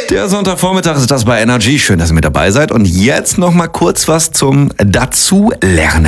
Der Sonntagvormittag ist das bei Energy. Schön, dass ihr mit dabei seid. Und jetzt noch mal kurz was zum Dazulernen.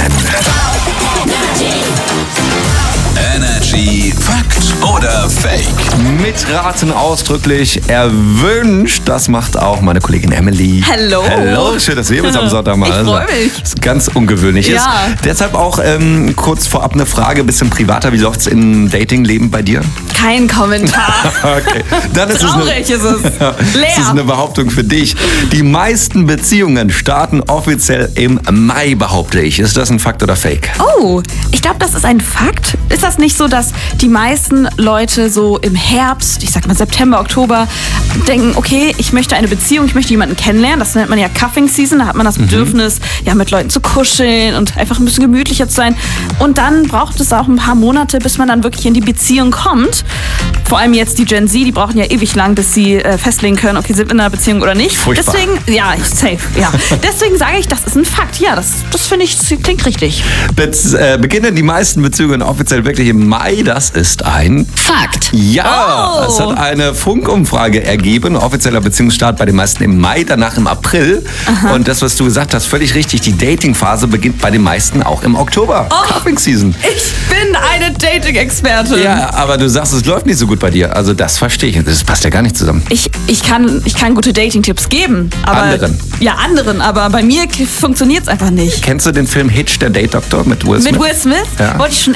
Energy Fakt oder Fake? Mitraten ausdrücklich erwünscht. Das macht auch meine Kollegin Emily. Hallo. Hallo, schön, dass wir uns am Sonntag mal. Ich freue mich. Das ist ganz ungewöhnlich. Ja. Ist. Deshalb auch kurz vorab eine Frage, bisschen privater. Wie läuft's im Datingleben bei dir? Kein Kommentar. Okay. Dann ist Traurig ist es. Das ist Leer. eine Behauptung für dich. Die meisten Beziehungen starten offiziell im Mai, behaupte ich. Ist das ein Fakt oder Fake? Oh, ich glaube, das ist ein Fakt. Ist das nicht so, dass die meisten Leute so im Herbst, ich sag mal September, Oktober, denken, okay, ich möchte eine Beziehung, ich möchte jemanden kennenlernen. Das nennt man ja Cuffing Season. Da hat man das Bedürfnis, ja, mit Leuten zu kuscheln und einfach ein bisschen gemütlicher zu sein. Und dann braucht es auch ein paar Monate, bis man dann wirklich in die Beziehung kommt. Vor allem jetzt die Gen Z, die brauchen ja ewig lang, bis sie festlegen können, okay, sind wir in einer Beziehung oder nicht. Furchtbar. Deswegen, ja, safe, ja. Deswegen sage ich, das ist ein Fakt. Ja, das finde ich, klingt richtig. Beginnen die meisten Beziehungen offiziell wirklich im Mai. Das ist ein Fakt. Ja, Oh. es hat eine Funkumfrage ergeben. Offizieller Beziehungsstart bei den meisten im Mai, danach im April. Und das, was du gesagt hast, völlig richtig. Die Datingphase beginnt bei den meisten auch im Oktober. Cuffing Season. Ich bin eine Dating-Expertin. Ja, aber du sagst, es läuft nicht so gut bei dir. Also das verstehe ich. Das passt ja gar nicht zusammen. Ich kann gute Dating-Tipps geben. Aber, Anderen? Ja, anderen. Aber bei mir funktioniert es einfach nicht. Kennst du den Film Hitch, der Date-Doktor mit Will Smith? Mit Will Smith Ja. wollte ich schon